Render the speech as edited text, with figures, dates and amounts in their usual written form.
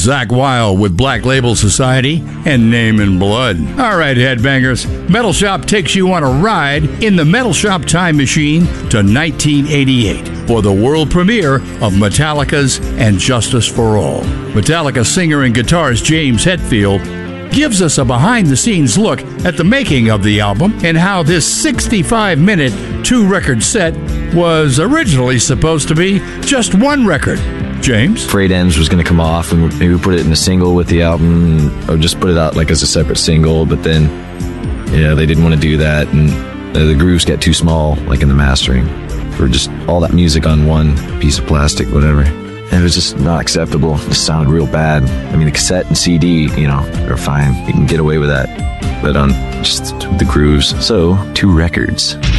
Zakk Wylde with Black Label Society and Name in Blood. All right, headbangers, Metal Shop takes you on a ride in the Metal Shop time machine to 1988 for the world premiere of Metallica's And Justice for All. Metallica singer and guitarist James Hetfield gives us a behind-the-scenes look at the making of the album and how this 65-minute 2-record set was originally supposed to be just one record. James? Frayed Ends was going to come off and maybe put it in a single with the album, or just put it out like as a separate single, but then they didn't want to do that, and the grooves got too small, like in the mastering, for just all that music on one piece of plastic, whatever. It was just not acceptable. It just sounded real bad. I mean, the cassette and CD, are fine. You can get away with that. But on just the grooves. So, 2 records.